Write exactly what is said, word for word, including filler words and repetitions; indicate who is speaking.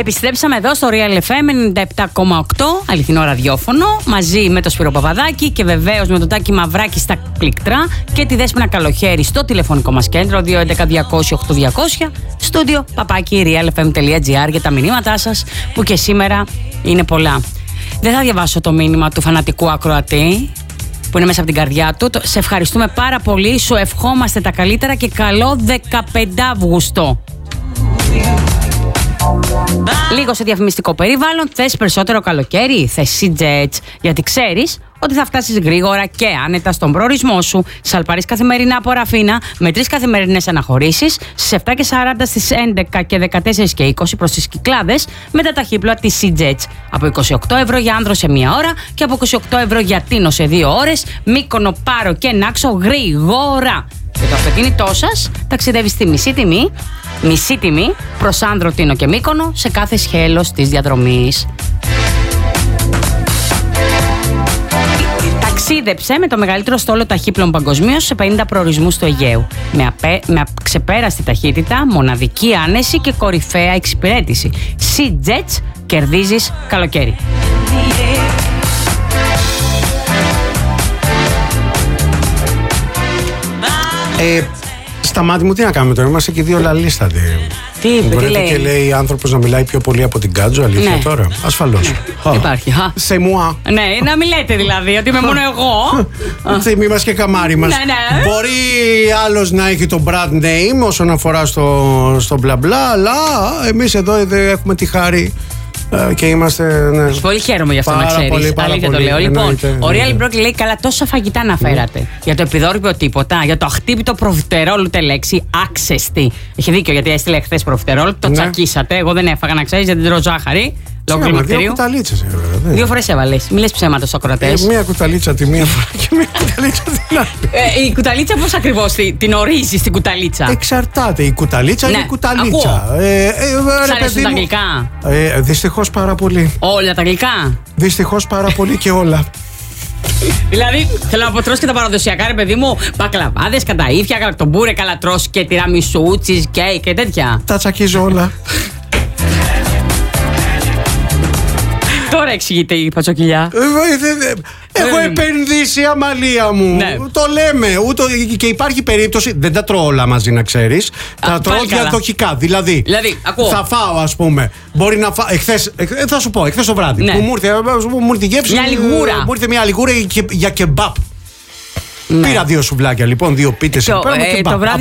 Speaker 1: Επιστρέψαμε εδώ στο Real εφ εμ ενενήντα επτά κόμμα οκτώ, αληθινό ραδιόφωνο, μαζί με το Σπύρο Παπαδάκη και βεβαίως με τον Τάκη Μαυράκη στα κλικτρά και τη Δέσποινα Καλοχέρη στο τηλεφωνικό μας κέντρο δύο έντεκα διακόσια οκτώ διακόσια, στούντιο παπάκι realfm.gr για τα μηνύματά σας που και σήμερα είναι πολλά. Δεν θα διαβάσω το μήνυμα του φανατικού ακροατή που είναι μέσα από την καρδιά του. Σε ευχαριστούμε πάρα πολύ, σου ευχόμαστε τα καλύτερα και καλό δεκαπέντε Αυγούστου. Λίγο σε διαφημιστικό περιβάλλον, θες περισσότερο καλοκαίρι, θες C-Jets, γιατί ξέρεις ότι θα φτάσεις γρήγορα και άνετα στον προορισμό σου. Σαλπαρείς καθημερινά από Ραφίνα με τρεις καθημερινές αναχωρήσεις στις επτά και σαράντα, στις έντεκα και δεκατέσσερα και είκοσι προς τις Κυκλάδες με τα ταχύπλοα της C-Jets. Από είκοσι οκτώ ευρώ για άνδρο σε μία ώρα και από είκοσι οκτώ ευρώ για Τίνο σε δύο ώρες. Μύκονο, Πάρο και Νάξο γρήγορα. Και το αυτοκίνητό σας ταξιδεύει στη μισή τιμή, μισή τιμή προς Άνδρο, Τίνο και Μύκονο σε κάθε σχέλος της διαδρομής. Ταξίδεψε με το μεγαλύτερο στόλο ταχύπλων παγκοσμίως σε πενήντα προορισμούς του Αιγαίου. Με, απέ, με ξεπέραστη ταχύτητα, μοναδική άνεση και κορυφαία εξυπηρέτηση. C-Jets, κερδίζεις καλοκαίρι.
Speaker 2: Ε, στα μάτια μου τι να κάνουμε τώρα, είμαστε και δύο λαλίστατοι.
Speaker 1: Τι είπε, τι λέει.
Speaker 2: Και λέει άνθρωπος να μιλάει πιο πολύ από την Κάτζο, αλήθεια, ναι. Τώρα. Ασφαλώς.
Speaker 1: Ναι. Υπάρχει.
Speaker 2: Σε μουά.
Speaker 1: Ναι, να μην λέτε δηλαδή ότι είμαι μόνο εγώ.
Speaker 2: Θύμη μας και καμάρι μας.
Speaker 1: Ναι, ναι.
Speaker 2: Μπορεί άλλος να έχει το brand name όσον αφορά στο, στο μπλα μπλα, αλλά εμείς εδώ έχουμε τη χάρη. Και είμαστε. Ναι.
Speaker 1: Πολύ χαίρομαι γι' αυτό,
Speaker 2: πάρα
Speaker 1: να ξέρεις.
Speaker 2: Πολύ, πάρα
Speaker 1: Αλήθεια
Speaker 2: πολύ,
Speaker 1: το λέω.
Speaker 2: εννοείται,
Speaker 1: Λοιπόν, ο Real Brock λέει καλά, τόσα φαγητά αναφέρατε. Ναι. Για το επιδόρυπιο τίποτα, για το αχτύπητο προφιτερόλ ούτε λέξη, άξεστη. Έχει δίκιο γιατί έστειλε χθες προφιτερόλ, το ναι. Τσακίσατε. Εγώ δεν έφαγα, να ξέρεις, γιατί δεν τρώω ζάχαρη. Λόγω κλιμακτηρίου.
Speaker 2: Δύο κουταλίτσες, βέβαια.
Speaker 1: Δύο φορές έβαλες. Μην λες ψέματα στους ακροατές.
Speaker 2: Ε, μία κουταλίτσα τη μία φορά και μία κουταλίτσα την άλλη.
Speaker 1: Ε, η κουταλίτσα πώς ακριβώς την ορίζεις την κουταλίτσα?
Speaker 2: Εξαρτάται. Η κουταλίτσα
Speaker 1: ναι.
Speaker 2: είναι η κουταλίτσα. Ε, ε,
Speaker 1: Σ' αρέσουν τα γλυκά?
Speaker 2: Ε, δυστυχώς πάρα πολύ.
Speaker 1: Όλα τα γλυκά?
Speaker 2: Δυστυχώς πάρα πολύ και όλα.
Speaker 1: Δηλαδή, θέλω να αποτρώσει και τα παραδοσιακά, ρε παιδί μου, μπακλαβάδες, καταΐφια, καλακτομπούρε, καλατρώσει και τυραμισού, cheesecake και τέτοια.
Speaker 2: Τα τσακίζω όλα.
Speaker 1: Τώρα εξηγείται η πατσοκυλιά.
Speaker 2: Έχω επενδύσει, Αμαλία μου.
Speaker 1: Ναι.
Speaker 2: Το λέμε. Ούτω, και υπάρχει περίπτωση. Δεν τα τρώω όλα μαζί, να ξέρεις. Τα τρώω διαδοχικά. Δηλαδή,
Speaker 1: δηλαδή
Speaker 2: θα φάω, ας πούμε. Μπορεί να φάω. Εχθές, θα σου πω, εχθές το βράδυ.
Speaker 1: Ναι.
Speaker 2: Που μου ήρθε, μου ήρθε γεύση.
Speaker 1: Μια λιγούρα.
Speaker 2: Μου ήρθε μια λιγούρα για κεμπάπ.
Speaker 1: Ναι.
Speaker 2: Πήρα δύο σουβλάκια λοιπόν, δύο πίτες.
Speaker 1: Το, ε, το βράδυ